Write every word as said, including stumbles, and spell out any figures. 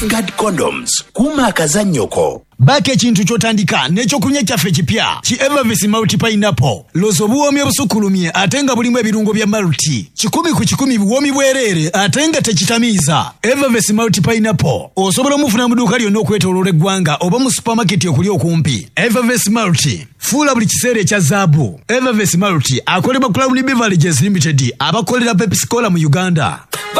Guard condoms kuma akazannyoko. Bake ekintu kyotandika n'ekyokunywa kyaffe kipya ki Evervis Multi Pineapple. Lozo buwoomye busukulumye ate nga bulimu ebirungo bya Multi. Kikumi ku kikumi buwoomyi bwereere ate nga tekitamiiza. Evervis Multi Pineapple osobola omufuna mu dduuka lyonna okwetooloola eggwanga oba mu supermarket okuli okumpi. Evervis Multi fuula buli kiseera ekya zaabu. Evervis Multi akolebwa Crown Beverages Limited abakolera Pepsi Cola mu Uganda.